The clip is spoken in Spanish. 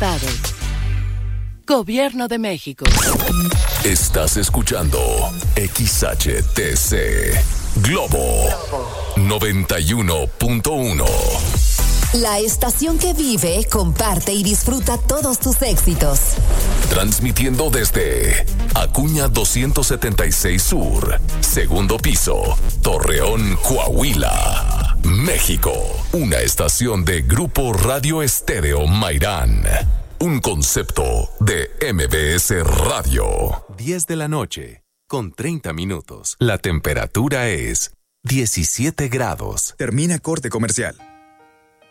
estados. Gobierno de México. Estás escuchando XHTC Globo 91.1. La estación que vive, comparte y disfruta todos tus éxitos. Transmitiendo desde Acuña 276 Sur, segundo piso, Torreón, Coahuila, México. Una estación de Grupo Radio Estéreo Mairán. Un concepto de MBS Radio. 10 de la noche, con 30 minutos. La temperatura es 17 grados. Termina corte comercial.